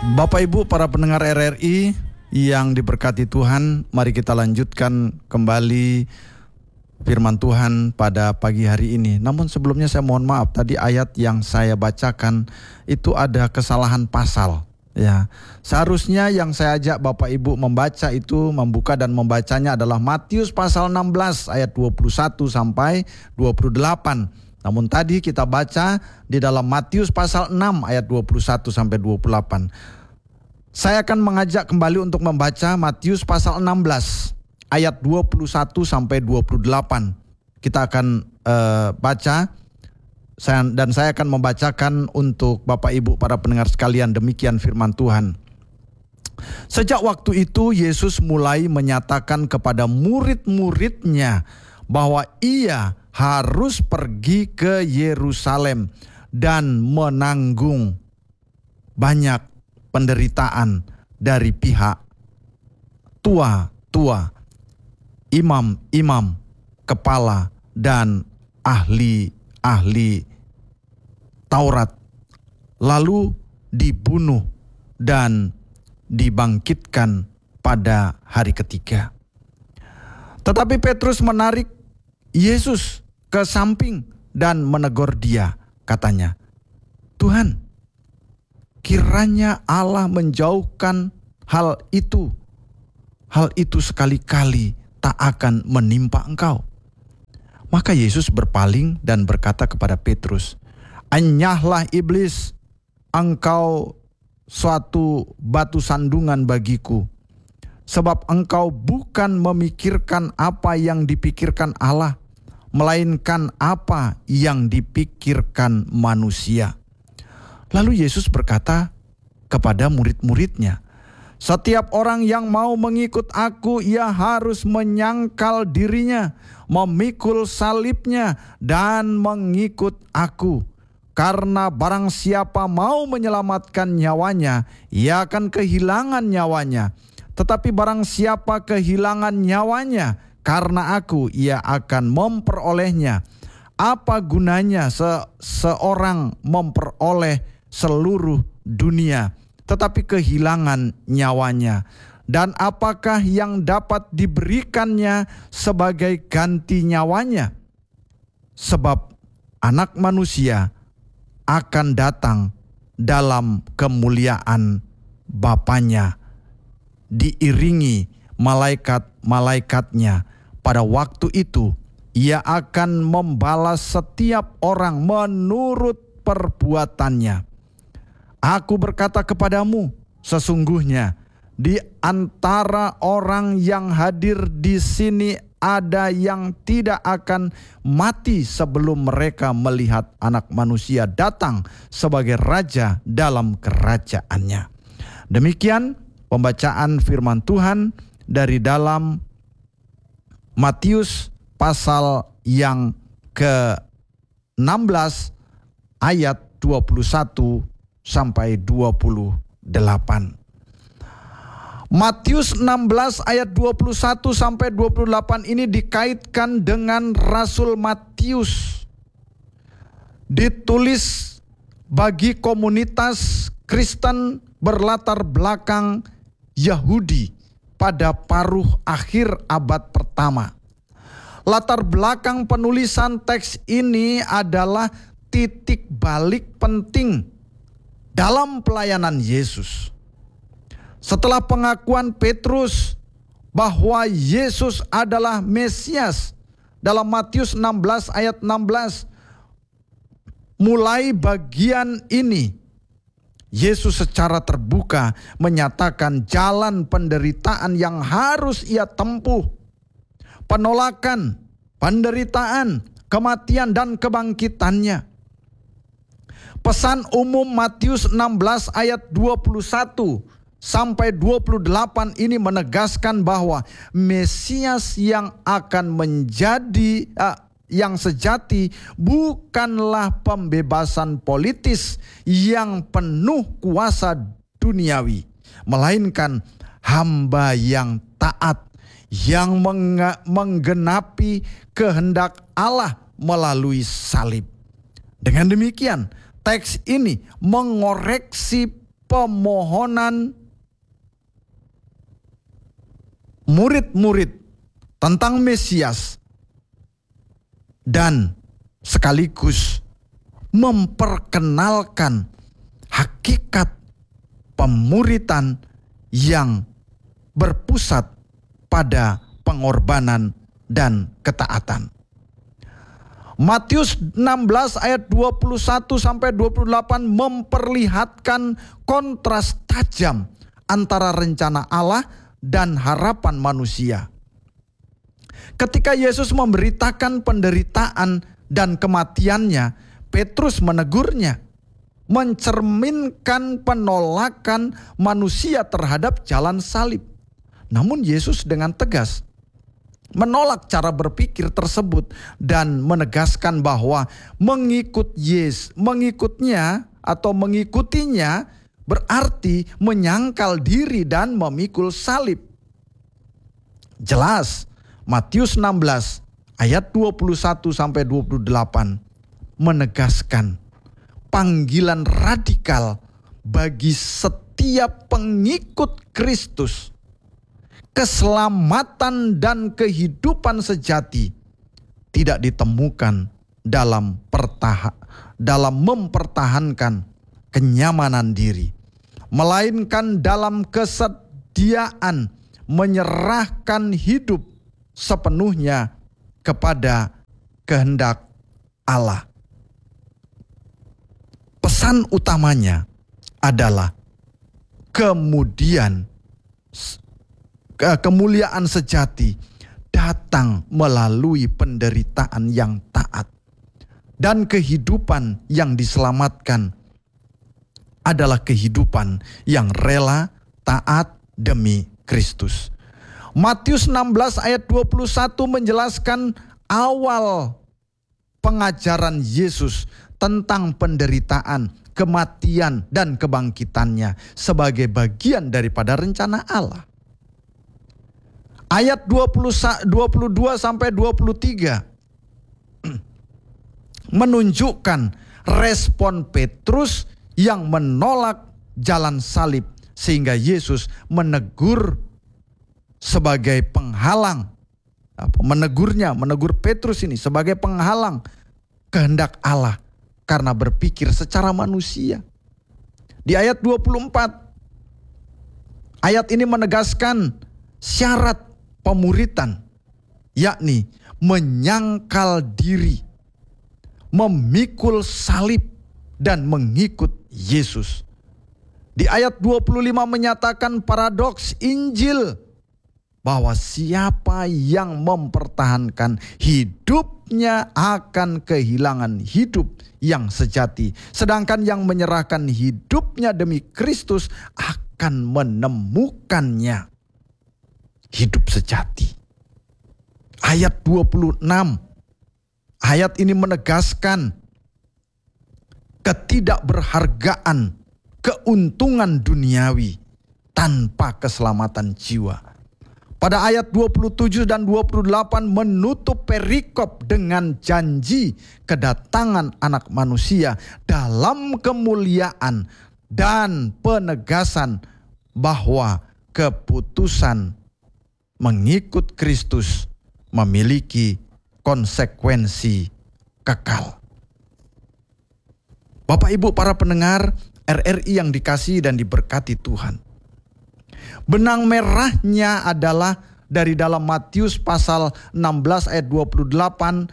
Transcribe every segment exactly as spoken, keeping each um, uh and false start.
Bapak Ibu para pendengar R R I yang diberkati Tuhan, mari kita lanjutkan kembali firman Tuhan pada pagi hari ini. Namun sebelumnya saya mohon maaf, tadi ayat yang saya bacakan itu ada kesalahan pasal. Ya, seharusnya yang saya ajak Bapak Ibu membaca itu, membuka dan membacanya adalah Matius pasal enam belas ayat dua puluh satu sampai dua puluh delapan. Namun tadi kita baca di dalam Matius pasal enam ayat dua puluh satu sampai dua puluh delapan. Saya akan mengajak kembali untuk membaca Matius pasal enam belas ayat dua puluh satu sampai dua puluh delapan. Kita akan uh, baca saya, dan saya akan membacakan untuk Bapak Ibu para pendengar sekalian. Demikian firman Tuhan. Sejak waktu itu Yesus mulai menyatakan kepada murid-muridnya bahwa ia harus pergi ke Yerusalem dan menanggung banyak penderitaan dari pihak tua-tua, imam-imam, kepala, dan ahli-ahli Taurat, lalu dibunuh dan dibangkitkan pada hari ketiga. Tetapi Petrus menarik Yesus ke samping dan menegur dia, katanya, "Tuhan, kiranya Allah menjauhkan hal itu. Hal itu sekali-kali tak akan menimpa engkau." Maka Yesus berpaling dan berkata kepada Petrus, "Enyahlah iblis, engkau suatu batu sandungan bagiku. Sebab engkau bukan memikirkan apa yang dipikirkan Allah, melainkan apa yang dipikirkan manusia." Lalu Yesus berkata kepada murid-muridnya, "Setiap orang yang mau mengikut aku, ia harus menyangkal dirinya, memikul salibnya, dan mengikut aku. Karena barang siapa mau menyelamatkan nyawanya, ia akan kehilangan nyawanya. Tetapi barang siapa kehilangan nyawanya karena aku, ia akan memperolehnya. Apa gunanya se- seorang memperoleh seluruh dunia, tetapi kehilangan nyawanya? Dan apakah yang dapat diberikannya sebagai ganti nyawanya? Sebab Anak Manusia akan datang dalam kemuliaan Bapanya, diiringi malaikat-malaikatnya. Pada waktu itu ia akan membalas setiap orang menurut perbuatannya. Aku berkata kepadamu, sesungguhnya di antara orang yang hadir di sini ada yang tidak akan mati sebelum mereka melihat Anak Manusia datang sebagai Raja dalam kerajaannya." Demikian pembacaan firman Tuhan dari dalam Matius pasal yang ke enam belas ayat dua puluh satu sampai dua puluh delapan. Matius enam belas ayat dua puluh satu sampai dua puluh delapan ini dikaitkan dengan Rasul Matius. Ditulis bagi komunitas Kristen berlatar belakang Yahudi pada paruh akhir abad pertama. Latar belakang penulisan teks ini adalah titik balik penting dalam pelayanan Yesus. Setelah pengakuan Petrus bahwa Yesus adalah Mesias dalam Matius enam belas ayat enam belas, mulai bagian ini Yesus secara terbuka menyatakan jalan penderitaan yang harus ia tempuh. Penolakan, penderitaan, kematian, dan kebangkitannya. Pesan umum Matius enam belas ayat dua puluh satu sampai dua puluh delapan ini menegaskan bahwa Mesias yang akan menjadi uh, yang sejati bukanlah pembebasan politis yang penuh kuasa duniawi, melainkan hamba yang taat yang meng- menggenapi kehendak Allah melalui salib. Dengan demikian, teks ini mengoreksi pemohonan murid-murid tentang Mesias dan sekaligus memperkenalkan hakikat pemuritan yang berpusat pada pengorbanan dan ketaatan. Matius enam belas ayat dua puluh satu sampai dua puluh delapan memperlihatkan kontras tajam antara rencana Allah dan harapan manusia. Ketika Yesus memberitakan penderitaan dan kematiannya, Petrus menegurnya, mencerminkan penolakan manusia terhadap jalan salib. Namun Yesus dengan tegas menolak cara berpikir tersebut dan menegaskan bahwa mengikut Yesus, mengikutnya atau mengikutinya berarti menyangkal diri dan memikul salib. Jelas, Matius enam belas ayat dua puluh satu sampai dua puluh delapan menegaskan panggilan radikal bagi setiap pengikut Kristus. Keselamatan dan kehidupan sejati tidak ditemukan dalam pertaha, dalam mempertahankan kenyamanan diri, melainkan dalam kesediaan menyerahkan hidup sepenuhnya kepada kehendak Allah. Pesan utamanya adalah kemudian kemuliaan sejati datang melalui penderitaan yang taat, dan kehidupan yang diselamatkan adalah kehidupan yang rela taat demi Kristus. Matius enam belas ayat dua puluh satu menjelaskan awal pengajaran Yesus tentang penderitaan, kematian, dan kebangkitannya sebagai bagian daripada rencana Allah. Ayat dua puluh dua sampai dua puluh tiga menunjukkan respon Petrus yang menolak jalan salib, sehingga Yesus menegur sebagai penghalang, menegurnya, menegur Petrus ini sebagai penghalang kehendak Allah karena berpikir secara manusia. Di ayat dua puluh empat, ayat ini menegaskan syarat pemuritan, yakni menyangkal diri, memikul salib, dan mengikut Yesus. Di ayat dua puluh lima menyatakan paradoks Injil, bahwa siapa yang mempertahankan hidupnya akan kehilangan hidup yang sejati, sedangkan yang menyerahkan hidupnya demi Kristus akan menemukannya, hidup sejati. Ayat dua puluh enam, ayat ini menegaskan ketidakberhargaan keuntungan duniawi tanpa keselamatan jiwa. Pada ayat dua puluh tujuh dan dua puluh delapan menutup perikop dengan janji kedatangan anak manusia dalam kemuliaan dan penegasan bahwa keputusan mengikut Kristus memiliki konsekuensi kekal. Bapak Ibu para pendengar R R I yang dikasihi dan diberkati Tuhan. Benang merahnya adalah dari dalam Matius pasal enam belas ayat dua puluh delapan.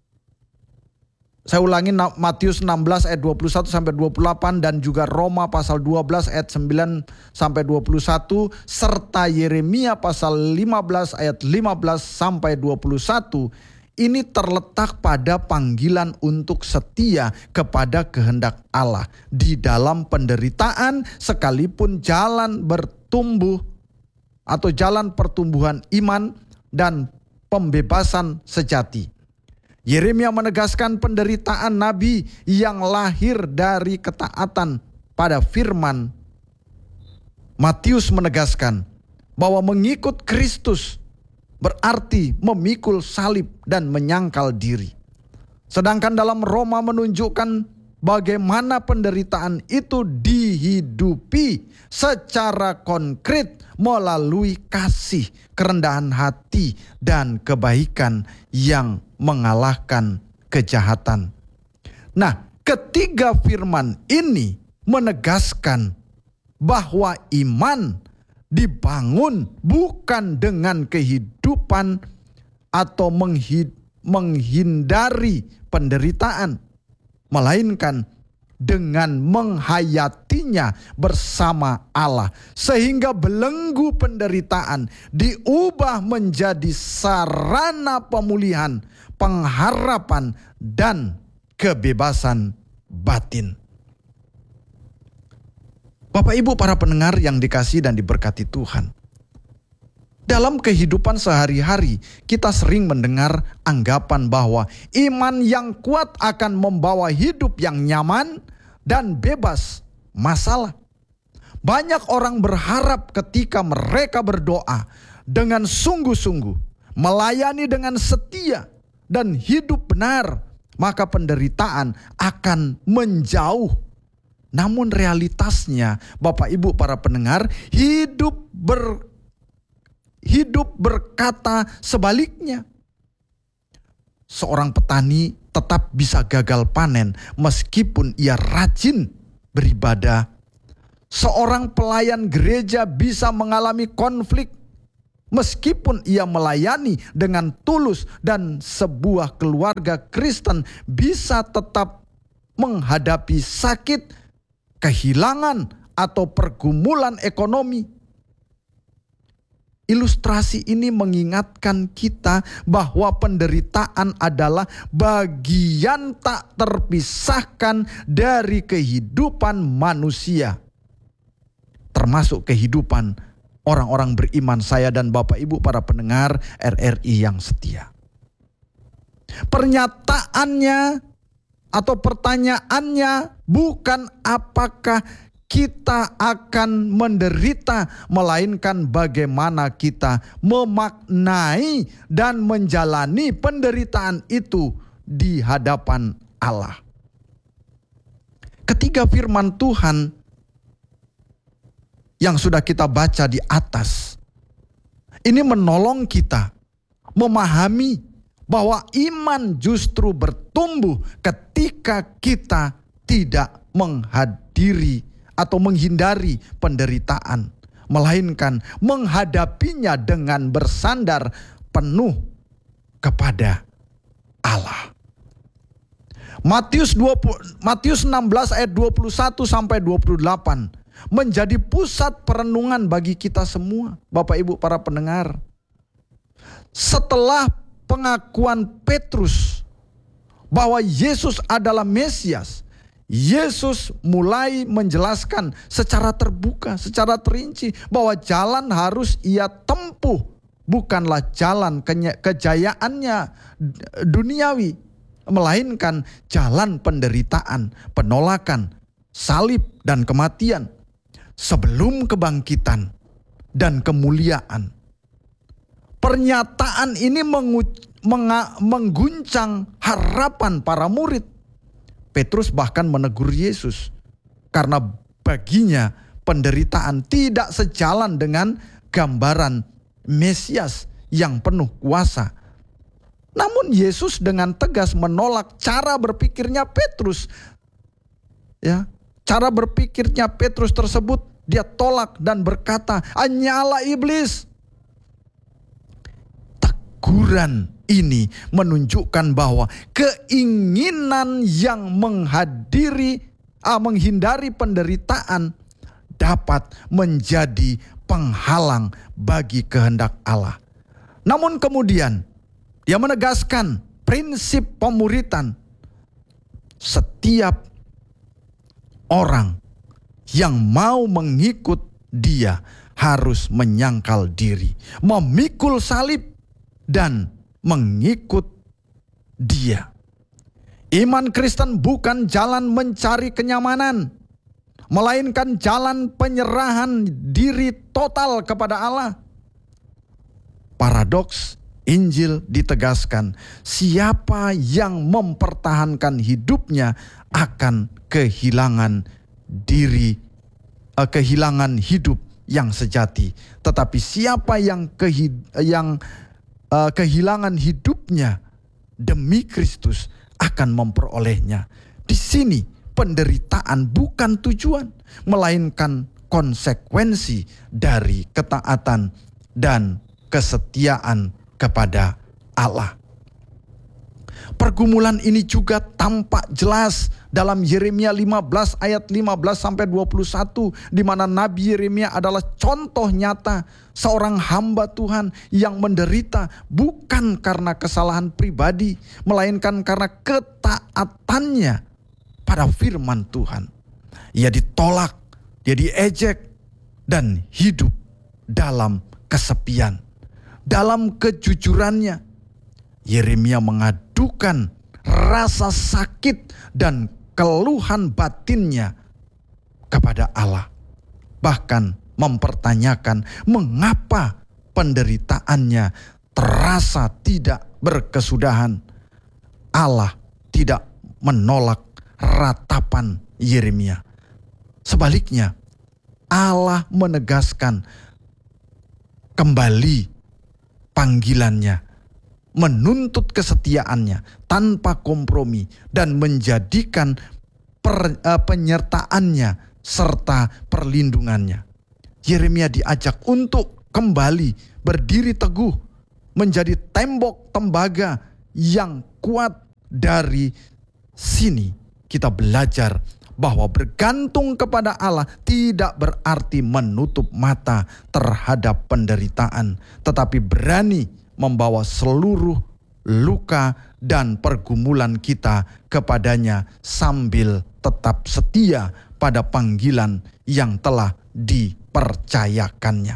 Saya ulangi, Matius enam belas ayat dua puluh satu sampai dua puluh delapan, dan juga Roma pasal dua belas ayat sembilan sampai dua puluh satu, serta Yeremia pasal lima belas ayat lima belas sampai dua puluh satu. Ini terletak pada panggilan untuk setia kepada kehendak Allah di dalam penderitaan, sekalipun jalan bertumbuh atau jalan pertumbuhan iman dan pembebasan sejati. Yeremia menegaskan penderitaan nabi yang lahir dari ketaatan pada firman. Matius menegaskan bahwa mengikut Kristus berarti memikul salib dan menyangkal diri. Sedangkan dalam Roma menunjukkan bagaimana penderitaan itu dihidupi secara konkret melalui kasih, kerendahan hati, dan kebaikan yang mengalahkan kejahatan. Nah, ketiga firman ini menegaskan bahwa iman dibangun bukan dengan kehidupan atau menghindari penderitaan, melainkan dengan menghayatinya bersama Allah, sehingga belenggu penderitaan diubah menjadi sarana pemulihan, pengharapan, dan kebebasan batin. Bapak Ibu para pendengar yang dikasihi dan diberkati Tuhan, dalam kehidupan sehari-hari kita sering mendengar anggapan bahwa iman yang kuat akan membawa hidup yang nyaman dan bebas masalah. Banyak orang berharap ketika mereka berdoa dengan sungguh-sungguh, melayani dengan setia, dan hidup benar, maka penderitaan akan menjauh. Namun realitasnya, Bapak Ibu para pendengar, hidup ber hidup berkata sebaliknya. Seorang petani tetap bisa gagal panen meskipun ia rajin beribadah. Seorang pelayan gereja bisa mengalami konflik meskipun ia melayani dengan tulus, dan sebuah keluarga Kristen bisa tetap menghadapi sakit, kehilangan, atau pergumulan ekonomi. Ilustrasi ini mengingatkan kita bahwa penderitaan adalah bagian tak terpisahkan dari kehidupan manusia, termasuk kehidupan orang-orang beriman, saya dan Bapak Ibu para pendengar R R I yang setia. Pernyataannya atau pertanyaannya bukan apakah kita akan menderita, melainkan bagaimana kita memaknai dan menjalani penderitaan itu di hadapan Allah. Ketiga firman Tuhan yang sudah kita baca di atas ini menolong kita memahami bahwa iman justru bertumbuh ketika kita tidak menghadiri atau menghindari penderitaan, melainkan menghadapinya dengan bersandar penuh kepada Allah. Matius dua puluh, Matius enam belas ayat dua puluh satu sampai dua puluh delapan menjadi pusat perenungan bagi kita semua, Bapak Ibu para pendengar. Setelah pengakuan Petrus bahwa Yesus adalah Mesias, Yesus mulai menjelaskan secara terbuka, secara terinci bahwa jalan harus ia tempuh bukanlah jalan kejayaannya duniawi, melainkan jalan penderitaan, penolakan, salib, dan kematian sebelum kebangkitan dan kemuliaan. Pernyataan ini mengu- menga- mengguncang harapan para murid. Petrus bahkan menegur Yesus karena baginya penderitaan tidak sejalan dengan gambaran Mesias yang penuh kuasa. Namun Yesus dengan tegas menolak cara berpikirnya Petrus. Ya, cara berpikirnya Petrus tersebut dia tolak dan berkata, "Hanyalah iblis." Teguran ini menunjukkan bahwa keinginan yang menghadiri, ah, menghindari penderitaan dapat menjadi penghalang bagi kehendak Allah. Namun kemudian dia menegaskan prinsip pemuritan. Setiap orang yang mau mengikut dia harus menyangkal diri, memikul salib, dan mengikut dia. Iman Kristen bukan jalan mencari kenyamanan, melainkan jalan penyerahan diri total kepada Allah. Paradoks Injil ditegaskan, siapa yang mempertahankan hidupnya akan kehilangan diri, eh, kehilangan hidup yang sejati. Tetapi siapa yang, kehi, yang eh, kehilangan hidupnya demi Kristus akan memperolehnya. Di sini penderitaan bukan tujuan, melainkan konsekuensi dari ketaatan dan kesetiaan kepada Allah. Pergumulan ini juga tampak jelas dalam Yeremia lima belas ayat lima belas sampai dua puluh satu, di mana Nabi Yeremia adalah contoh nyata seorang hamba Tuhan yang menderita bukan karena kesalahan pribadi, melainkan karena ketaatannya pada firman Tuhan. Ia ditolak, dia diejek, dan hidup dalam kesepian. Dalam kejujurannya, Yeremia mengadukan rasa sakit dan keluhan batinnya kepada Allah. Bahkan mempertanyakan mengapa penderitaannya terasa tidak berkesudahan. Allah tidak menolak ratapan Yeremia. Sebaliknya, Allah menegaskan kembali panggilannya, menuntut kesetiaannya tanpa kompromi, dan menjadikan per, uh, penyertaannya serta perlindungannya. Yeremia diajak untuk kembali berdiri teguh, menjadi tembok tembaga yang kuat. Dari sini kita belajar bahwa bergantung kepada Allah tidak berarti menutup mata terhadap penderitaan, tetapi berani membawa seluruh luka dan pergumulan kita kepadanya sambil tetap setia pada panggilan yang telah dipercayakannya.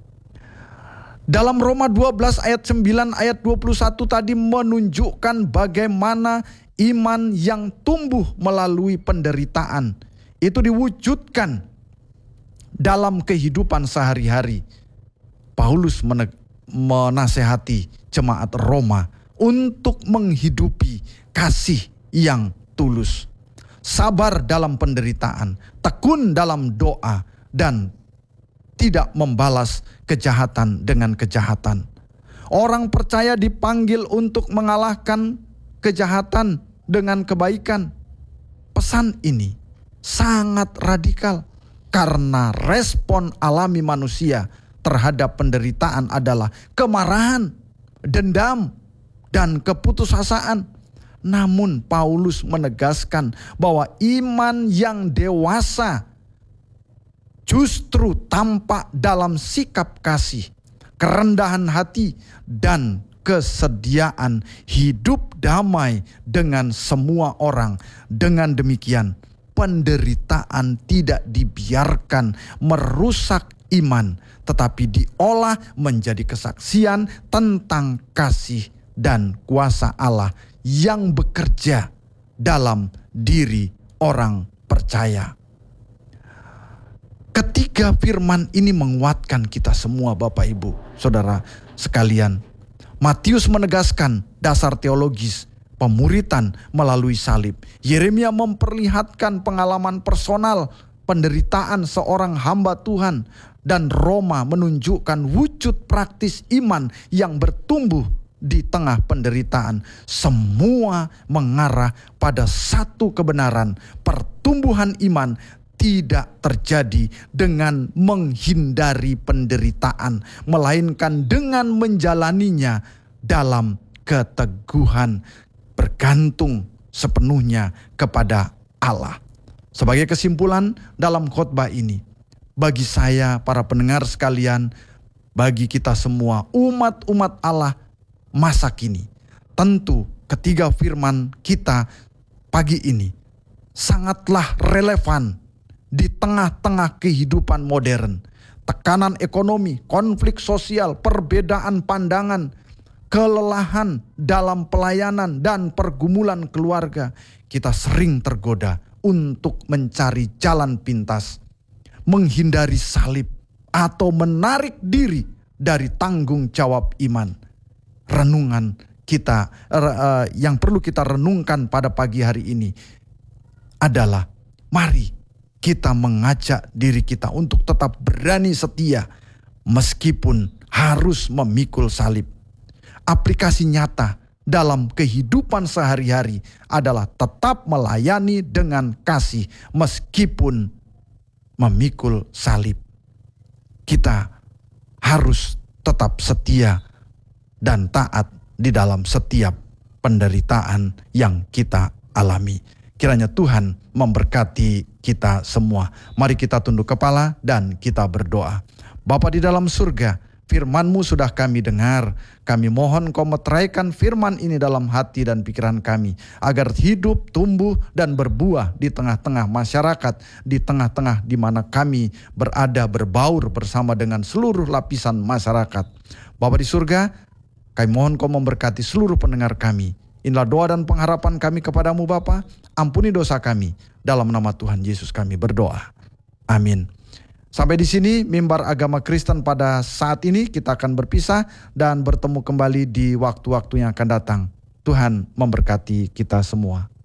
Dalam Roma dua belas ayat sembilan ayat dua puluh satu tadi menunjukkan bagaimana iman yang tumbuh melalui penderitaan itu diwujudkan dalam kehidupan sehari-hari. Paulus menasehati jemaat Roma untuk menghidupi kasih yang tulus, sabar dalam penderitaan, tekun dalam doa, dan tidak membalas kejahatan dengan kejahatan. Orang percaya dipanggil untuk mengalahkan kejahatan dengan kebaikan. Pesan ini sangat radikal karena respon alami manusia terhadap penderitaan adalah kemarahan, dendam, dan keputusasaan. Namun Paulus menegaskan bahwa iman yang dewasa justru tampak dalam sikap kasih, kerendahan hati, dan kesediaan hidup damai dengan semua orang. Dengan demikian, penderitaan tidak dibiarkan merusak iman, tetapi diolah menjadi kesaksian tentang kasih dan kuasa Allah yang bekerja dalam diri orang percaya. Ketiga firman ini menguatkan kita semua, Bapak Ibu, Saudara sekalian. Matius menegaskan dasar teologis pemuritan melalui salib. Yeremia memperlihatkan pengalaman personal penderitaan seorang hamba Tuhan, dan Roma menunjukkan wujud praktis iman yang bertumbuh di tengah penderitaan. Semua mengarah pada satu kebenaran: pertumbuhan iman tidak terjadi dengan menghindari penderitaan, melainkan dengan menjalaninya dalam keteguhan, bergantung sepenuhnya kepada Allah. Sebagai kesimpulan dalam khotbah ini, bagi saya, para pendengar sekalian, bagi kita semua umat-umat Allah masa kini, tentu ketiga firman kita pagi ini sangatlah relevan di tengah-tengah kehidupan modern. Tekanan ekonomi, konflik sosial, perbedaan pandangan, kelelahan dalam pelayanan, dan pergumulan keluarga. Kita sering tergoda untuk mencari jalan pintas, menghindari salib, atau menarik diri dari tanggung jawab iman. renungan kita, uh, yang perlu kita renungkan pada pagi hari ini adalah mari kita mengajak diri kita untuk tetap berani setia meskipun harus memikul salib. Aplikasi nyata dalam kehidupan sehari-hari adalah tetap melayani dengan kasih meskipun memikul salib. Kita harus tetap setia dan taat di dalam setiap penderitaan yang kita alami. Kiranya Tuhan memberkati kita semua. Mari kita tunduk kepala dan kita berdoa. Bapa di dalam surga, firman-Mu sudah kami dengar. Kami mohon Kau meteraikan firman ini dalam hati dan pikiran kami, agar hidup, tumbuh, dan berbuah di tengah-tengah masyarakat, di tengah-tengah di mana kami berada berbaur bersama dengan seluruh lapisan masyarakat. Bapa di surga, kami mohon Kau memberkati seluruh pendengar kami. Inilah doa dan pengharapan kami kepadamu Bapa. Ampuni dosa kami. Dalam nama Tuhan Yesus kami berdoa. Amin. Sampai di sini Mimbar Agama Kristen pada saat ini. Kita akan berpisah dan bertemu kembali di waktu-waktu yang akan datang. Tuhan memberkati kita semua.